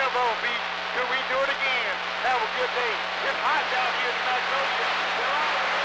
Elbow Beach till we do it again. Have a good day. It's hot down here in Magnolia.